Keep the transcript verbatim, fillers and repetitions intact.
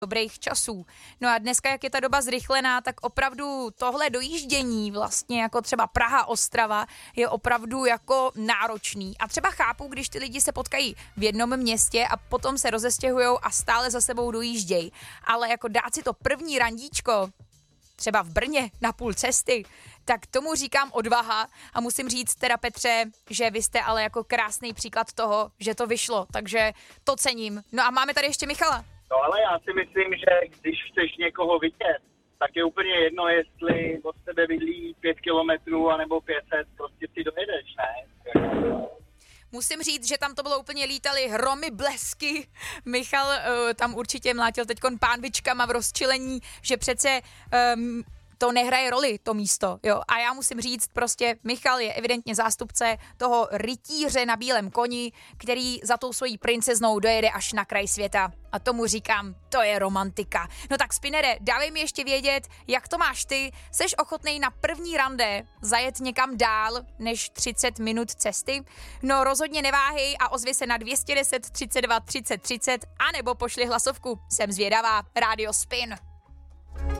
dobrých časů. No a dneska, jak je ta doba zrychlená, tak opravdu tohle dojíždění vlastně jako třeba Praha, Ostrava je opravdu jako náročný. A třeba chápu, když ty lidi se potkají v jednom městě a potom se rozestěhujou a stále za sebou dojíždějí. Ale jako dát si to první randíčko, třeba v Brně na půl cesty, tak tomu říkám odvaha a musím říct teda Petře, že vy jste ale jako krásný příklad toho, že to vyšlo, takže to cením. No a máme tady ještě Michala. No ale já si myslím, že když chceš někoho vidět, tak je úplně jedno, jestli od tebe bydlí pět kilometrů anebo pět set, prostě si dojedeš, ne? Musím říct, že tam to bylo úplně lítaly hromy, blesky. Michal uh, tam určitě mlátil teďkon pánvičkama v rozčilení, že přece um, to nehraje roli, to místo, jo. A já musím říct, prostě Michal je evidentně zástupce toho rytíře na bílém koni, který za tou svojí princeznou dojede až na kraj světa. A tomu říkám, to je romantika. No tak Spinnere, dávej mi ještě vědět, jak to máš ty. Seš ochotnej na první rande zajet někam dál než třicet minut cesty? No rozhodně neváhej a ozvi se na dvě stě deset, třicet dva, třicet, třicet, anebo pošli hlasovku. Jsem zvědavá. Rádio Spin.